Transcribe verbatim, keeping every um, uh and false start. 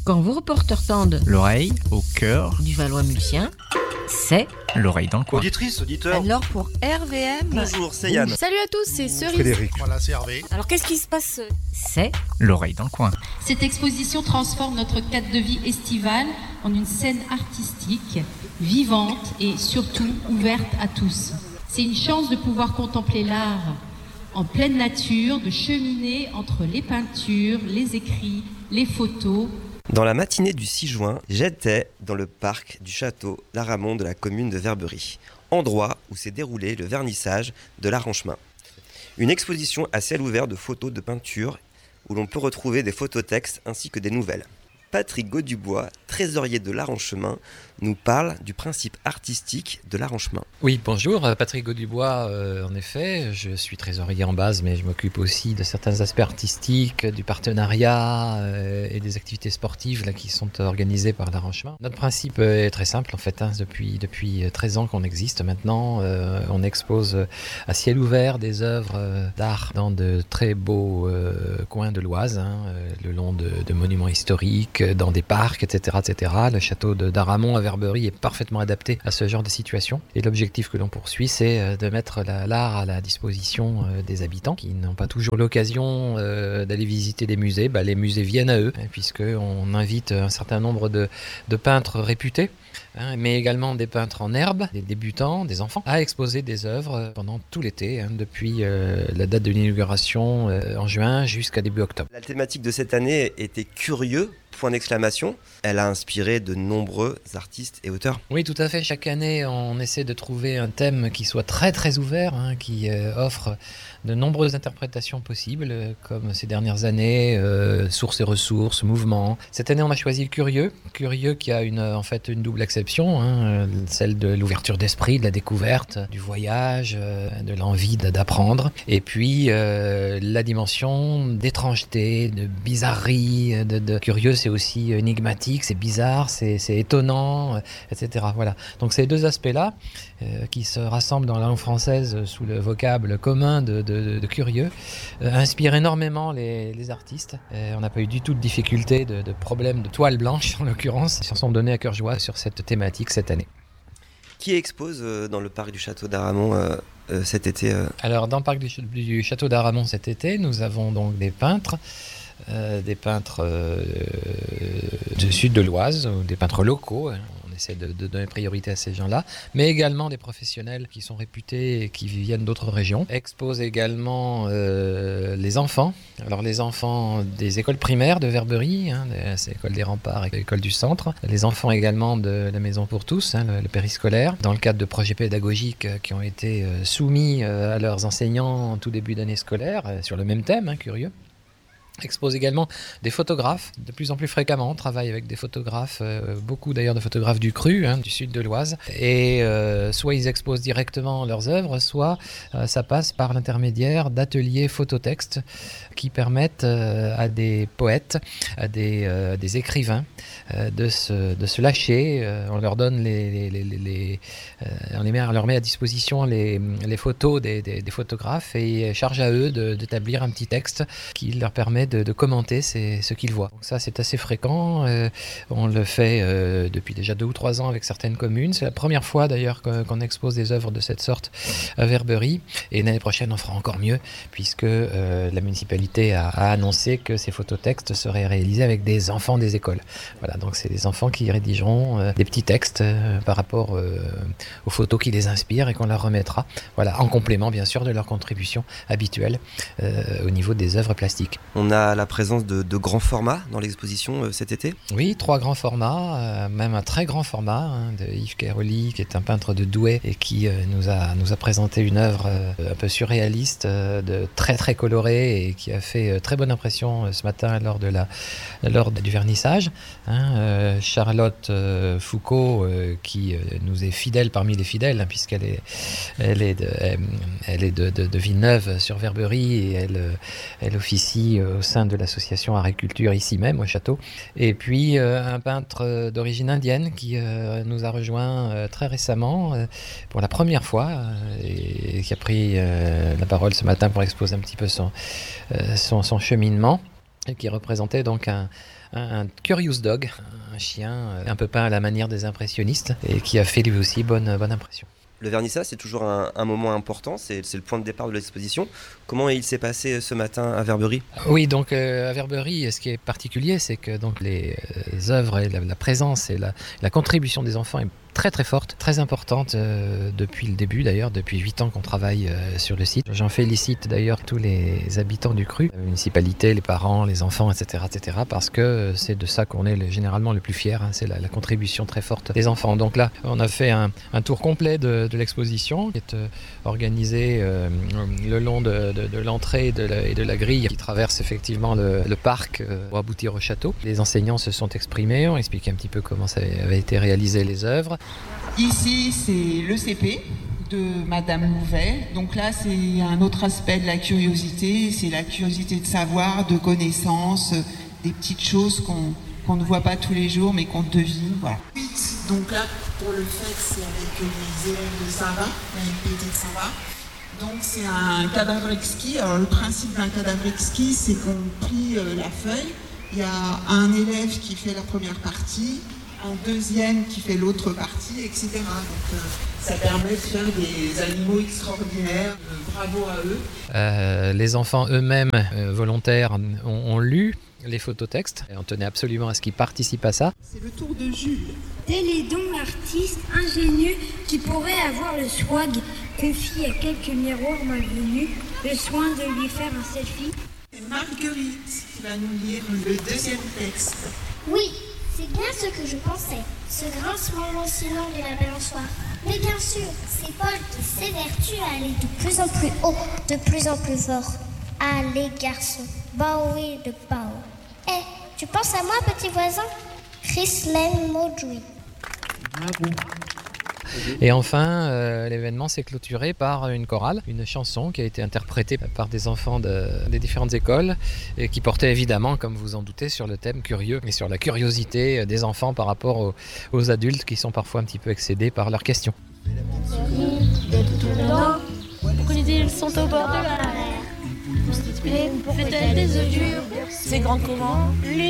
Quand vos reporters tendent l'oreille au cœur du Valois-Mulcien, c'est l'oreille dans le coin. Auditrice, auditeur. alors pour R V M. Bonjour, c'est Yann. Salut à tous, c'est Cerise. Frédéric. Voilà, c'est Hervé. Alors qu'est-ce qui se passe? C'est L'oreille dans le coin. Cette exposition transforme notre cadre de vie estivale en une scène artistique, vivante et surtout ouverte à tous. C'est une chance de pouvoir contempler l'art en pleine nature, de cheminer entre les peintures, les écrits, les photos. Dans la matinée du six juin, j'étais dans le parc du château d'Aramon de la commune de Verberie, endroit où s'est déroulé le vernissage de l'Arranchemin. Une exposition à ciel ouvert de photos de peinture où l'on peut retrouver des phototextes ainsi que des nouvelles. Patrick Gaudubois, trésorier de l'Arranchemin, nous parle du principe artistique de l'Arranchemin. Oui, bonjour, Patrick Gaudubois, euh, en effet, je suis trésorier en base, mais je m'occupe aussi de certains aspects artistiques, du partenariat euh, et des activités sportives là, qui sont organisées par l'Arranchemin. Notre principe est très simple en fait, hein, depuis, depuis treize ans qu'on existe maintenant, euh, on expose à ciel ouvert des œuvres euh, d'art dans de très beaux euh, coins de l'Oise, hein, euh, le long de, de monuments historiques, dans des parcs, et cetera, et cetera. Le château de d'Aramon à Verberie est parfaitement adapté à ce genre de situation. Et l'objectif que l'on poursuit, c'est de mettre la, l'art à la disposition des habitants qui n'ont pas toujours l'occasion d'aller visiter des musées. Bah, les musées viennent à eux, puisqu'on invite un certain nombre de, de peintres réputés, hein, mais également des peintres en herbe, des débutants, des enfants, à exposer des œuvres pendant tout l'été, hein, depuis euh, la date de l'inauguration euh, en juin jusqu'à début octobre. La thématique de cette année était curieux, point d'exclamation. Elle a inspiré de nombreux artistes et auteurs. Oui, tout à fait. Chaque année, on essaie de trouver un thème qui soit très très ouvert, hein, qui euh, offre de nombreuses interprétations possibles, comme ces dernières années, euh, sources et ressources, mouvements. Cette année, on a choisi le curieux, curieux qui a une, en fait une double acception, hein, celle de l'ouverture d'esprit, de la découverte, du voyage, euh, de l'envie d'apprendre, et puis euh, la dimension d'étrangeté, de bizarrerie, de, de curieux, c'est aussi énigmatique, c'est bizarre, c'est, c'est étonnant, euh, et cetera. Voilà. Donc ces deux aspects-là, euh, qui se rassemblent dans la langue française sous le vocable commun de De, de, de curieux, euh, inspire énormément les, les artistes. Et on n'a pas eu du tout de difficulté, de, de problème de toile blanche en l'occurrence. Ils s'en sont donnés à cœur joie sur cette thématique cette année. Qui expose euh, dans le parc du château d'Aramon euh, euh, cet été euh... Alors dans le parc du, du château d'Aramon cet été, nous avons donc des peintres, euh, des peintres euh, du sud de l'Oise, des peintres locaux. Hein. Essaie de, de donner priorité à ces gens-là, mais également des professionnels qui sont réputés et qui viennent d'autres régions. Expose également euh, les enfants. Alors les enfants des écoles primaires de Verberie, hein, c'est l'école des Remparts et l'école du Centre. Les enfants également de la Maison pour tous, hein, le, le périscolaire, dans le cadre de projets pédagogiques qui ont été euh, soumis euh, à leurs enseignants en tout début d'année scolaire, euh, sur le même thème, hein, curieux. Expose également des photographes, de plus en plus fréquemment, on travaille avec des photographes, euh, beaucoup d'ailleurs de photographes du Cru, hein, du sud de l'Oise, et euh, soit ils exposent directement leurs œuvres, soit euh, ça passe par l'intermédiaire d'ateliers phototextes qui permettent euh, à des poètes, à des, euh, des écrivains euh, de, se, de se lâcher, euh, on leur donne les, les, les, les, les euh, on, les met, on leur met à disposition les, les photos des, des, des photographes et charge à eux de, d'établir un petit texte qui leur permet De, de commenter ces, ce qu'ils voient. Donc ça, c'est assez fréquent. Euh, on le fait euh, depuis déjà deux ou trois ans avec certaines communes. C'est la première fois d'ailleurs qu'on, qu'on expose des œuvres de cette sorte à Verberie. Et l'année prochaine, on fera encore mieux puisque euh, la municipalité a, a annoncé que ces phototextes seraient réalisés avec des enfants des écoles. Voilà, donc c'est des enfants qui rédigeront euh, des petits textes euh, par rapport euh, aux photos qui les inspirent et qu'on leur remettra. Voilà, en complément bien sûr de leur contribution habituelle euh, au niveau des œuvres plastiques. On a la présence de, de grands formats dans l'exposition euh, cet été. Oui, trois grands formats, euh, même un très grand format, hein, de Yves Cairoli, qui est un peintre de Douai et qui euh, nous, a, nous a présenté une œuvre euh, un peu surréaliste, euh, de très très colorée et qui a fait euh, très bonne impression euh, ce matin lors, de la, lors du vernissage. Hein, euh, Charlotte euh, Foucault, euh, qui euh, nous est fidèle parmi les fidèles, hein, puisqu'elle est, elle est, de, elle, elle est de, de, de Villeneuve sur Verberie et elle, elle officie euh, au sein de l'association Agriculture ici même au château, et puis euh, un peintre d'origine indienne qui euh, nous a rejoint euh, très récemment euh, pour la première fois euh, et, et qui a pris euh, la parole ce matin pour exposer un petit peu son, euh, son, son cheminement. et qui représentait donc un, un, un curious dog, un chien un peu peint à la manière des impressionnistes et qui a fait lui aussi bonne, bonne impression. Le vernissage, c'est toujours un, un moment important, c'est, c'est le point de départ de l'exposition. Comment il s'est passé ce matin à Verberie ? Oui, donc euh, à Verberie, ce qui est particulier, c'est que donc, les euh, œuvres et la, la présence et la, la contribution des enfants est très très forte, très importante euh, depuis le début d'ailleurs, depuis huit ans qu'on travaille euh, sur le site. J'en félicite d'ailleurs tous les habitants du cru, la municipalité, les parents, les enfants, et cetera, et cetera, parce que c'est de ça qu'on est le, généralement le plus fier, hein, c'est la, la contribution très forte des enfants. Donc là, on a fait un, un tour complet de, de l'exposition qui est euh, organisé euh, le long de, de, de l'entrée et de, la, et de la grille qui traverse effectivement le, le parc euh, pour aboutir au château. Les enseignants se sont exprimés, ont expliqué un petit peu comment ça avait été réalisé les œuvres. Ici, c'est le C P de Madame Louvet. Donc là, c'est un autre aspect de la curiosité. C'est la curiosité de savoir, de connaissances, des petites choses qu'on, qu'on ne voit pas tous les jours, mais qu'on devine. Voilà. Donc là, pour le fait, c'est avec les élèves de Sava, la M P T de Sava. Donc c'est un cadavre exquis. Alors le principe d'un cadavre exquis, c'est qu'on plie euh, la feuille. Il y a un élève qui fait la première partie, un deuxième qui fait l'autre partie, et cetera. Donc euh, ça permet de faire des animaux extraordinaires. Euh, bravo à eux. Euh, les enfants eux-mêmes euh, volontaires ont, ont lu les phototextes et on tenait absolument à ce qu'ils participent à ça. C'est le tour de Jules. Télédon, l'artiste ingénieux qui pourrait avoir le swag, confie à quelques miroirs malvenus le soin de lui faire un selfie. C'est Marguerite qui va nous lire le deuxième texte. Oui, c'est bien ce que je pensais, ce grincement lancinant de la balançoire. Mais bien sûr, c'est Paul qui s'évertue à aller de plus en plus haut, de plus en plus fort. Allez, garçon, bah oui, de Bao. Eh, tu penses à moi, petit voisin ? Chrislène Maudouin. Bravo. Et enfin, euh, l'événement s'est clôturé par une chorale, une chanson qui a été interprétée par des enfants de, des différentes écoles et qui portait évidemment, comme vous en doutez, sur le thème curieux et sur la curiosité des enfants par rapport aux, aux adultes qui sont parfois un petit peu excédés par leurs questions. Pourquoi les îles sont au bord de la mer? Fait-elle des œufs durs? C'est grand comment?